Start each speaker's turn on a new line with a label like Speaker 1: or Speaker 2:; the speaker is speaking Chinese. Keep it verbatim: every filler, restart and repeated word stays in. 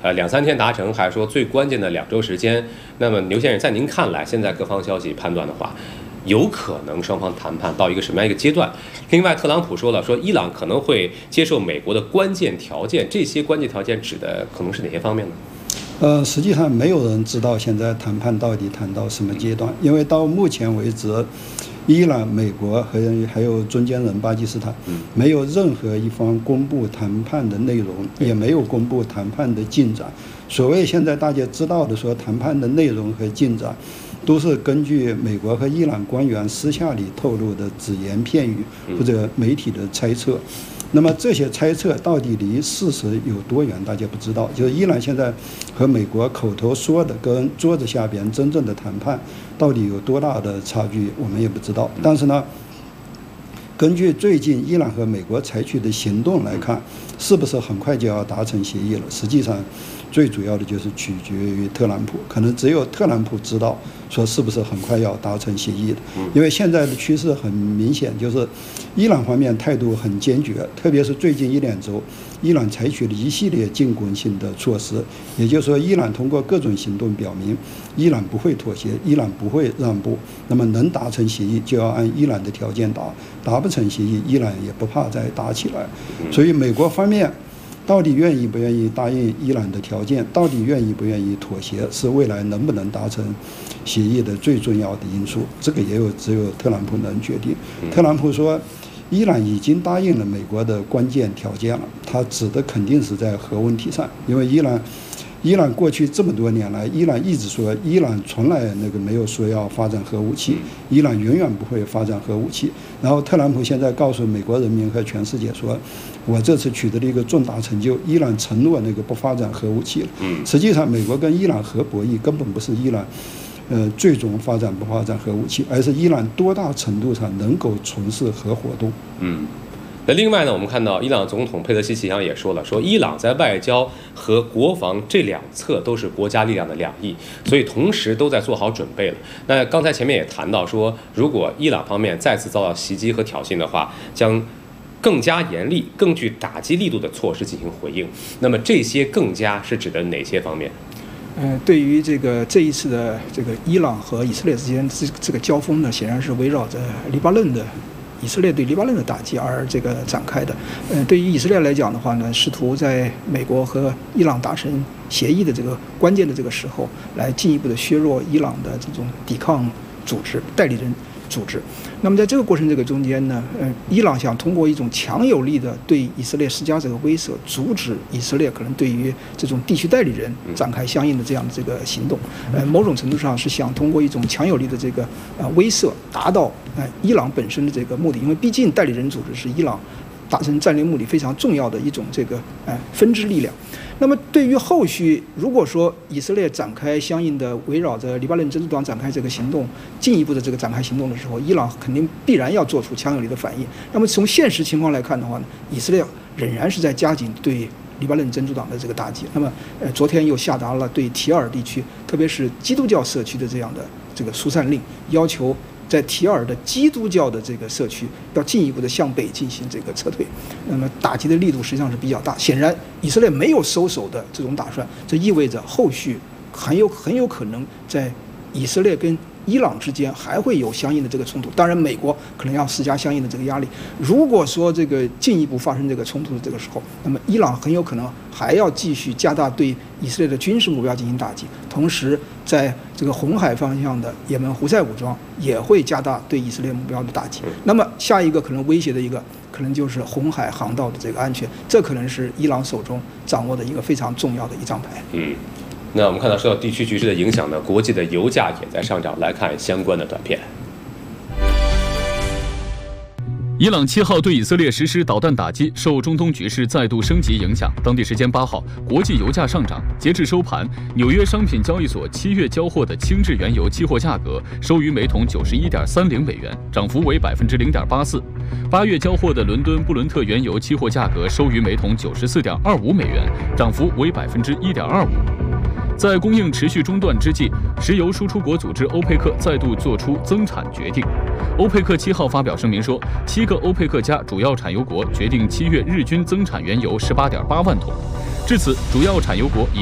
Speaker 1: 呃两三天达成，还是说最关键的两周时间？那么牛先生，在您看来，现在各方消息判断的话，有可能双方谈判到一个什么样一个阶段？另外，特朗普说了，说伊朗可能会接受美国的关键条件，这些关键条件指的可能是哪些方面呢？
Speaker 2: 呃，实际上没有人知道现在谈判到底谈到什么阶段，因为到目前为止，伊朗、美国和还有中间人巴基斯坦，没有任何一方公布谈判的内容，也没有公布谈判的进展。所谓现在大家知道的说谈判的内容和进展，都是根据美国和伊朗官员私下里透露的只言片语或者媒体的猜测。那么这些猜测到底离事实有多远，大家不知道。就是伊朗现在和美国口头说的跟桌子下边真正的谈判到底有多大的差距，我们也不知道。但是呢，根据最近伊朗和美国采取的行动来看，是不是很快就要达成协议了？实际上，最主要的就是取决于特朗普，可能只有特朗普知道说是不是很快要达成协议的。因为现在的趋势很明显，就是伊朗方面态度很坚决，特别是最近一两周，伊朗采取了一系列进攻性的措施，也就是说，伊朗通过各种行动表明，伊朗不会妥协，伊朗不会让步。那么能达成协议，就要按伊朗的条件打；达不成协议，伊朗也不怕再打起来。所以美国方面到底愿意不愿意答应伊朗的条件，到底愿意不愿意妥协，是未来能不能达成协议的最重要的因素。这个也有只有特朗普能决定。特朗普说，伊朗已经答应了美国的关键条件了，他指的肯定是在核问题上，因为伊朗。伊朗过去这么多年来，伊朗一直说，伊朗从来那个没有说要发展核武器，伊朗永远不会发展核武器。然后特朗普现在告诉美国人民和全世界说，我这次取得了一个重大成就，伊朗承诺那个不发展核武器了。实际上，美国跟伊朗核博弈根本不是伊朗，呃，最终发展不发展核武器，而是伊朗多大程度上能够从事核活动。
Speaker 1: 嗯。那另外呢，我们看到伊朗总统佩德西奇扬也说了，说伊朗在外交和国防这两侧都是国家力量的两翼，所以同时都在做好准备了。那刚才前面也谈到说，如果伊朗方面再次遭到袭击和挑衅的话，将更加严厉、更具打击力度的措施进行回应。那么这些更加是指的哪些方面？
Speaker 3: 呃，对于这个这一次的这个伊朗和以色列之间这这个交锋呢，显然是围绕着黎巴嫩的。以色列对黎巴嫩的打击而这个展开的，呃，对于以色列来讲的话呢，试图在美国和伊朗达成协议的这个关键的这个时候，来进一步的削弱伊朗的这种抵抗组织、代理人组织。那么在这个过程这个中间呢，呃，伊朗想通过一种强有力的对以色列施加这个威慑，阻止以色列可能对于这种地区代理人展开相应的这样的这个行动。呃，某种程度上是想通过一种强有力的这个呃威慑，达到呃伊朗本身的这个目的。因为毕竟代理人组织是伊朗达成战略目的非常重要的一种这个呃分支力量。那么对于后续，如果说以色列展开相应的围绕着黎巴嫩真主党展开这个行动，进一步的这个展开行动的时候，伊朗肯定必然要做出强有力的反应。那么从现实情况来看的话呢，以色列仍然是在加紧对黎巴嫩真主党的这个打击。那么呃，昨天又下达了对提尔地区，特别是基督教社区的这样的这个疏散令，要求在提尔的基督教的这个社区要进一步的向北进行这个撤退，那么打击的力度实际上是比较大。显然，以色列没有收手的这种打算，这意味着后续很有很有可能在以色列跟伊朗之间还会有相应的这个冲突。当然，美国可能要施加相应的这个压力。如果说这个进一步发生这个冲突的这个时候，那么伊朗很有可能还要继续加大对以色列的军事目标进行打击，同时在这个红海方向的也门胡塞武装也会加大对以色列目标的打击。那么下一个可能威胁的一个，可能就是红海航道的这个安全，这可能是伊朗手中掌握的一个非常重要的一张牌。
Speaker 1: 嗯。那我们看到受到地区局势的影响呢，国际的油价也在上涨。来看相关的短片。
Speaker 4: 伊朗七号对以色列实施导弹打击，受中东局势再度升级影响，当地时间八号，国际油价上涨。截至收盘，纽约商品交易所七月交货的轻质原油期货价格收于每桶九十一点三零美元，涨幅为百分之零点八四。八月交货的伦敦布伦特原油期货价格收于每桶九十四点二五美元，涨幅为百分之一点二五。在供应持续中断之际，石油输出国组织欧佩克再度作出增产决定。欧佩克七号发表声明说，七个欧佩克加主要产油国决定七月日均增产原油十八点八万桶。至此，主要产油国已